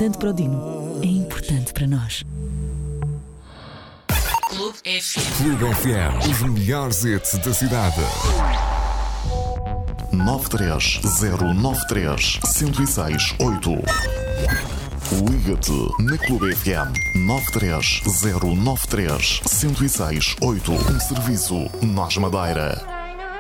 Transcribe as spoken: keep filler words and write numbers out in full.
importante para o Dino, é importante para nós. Clube F M. Clube F M, os melhores hits da cidade. nove três zero nove três, um zero seis oito. Liga-te na Clube F M nove três zero nove três, um zero seis oito. Um serviço Nós Madeira.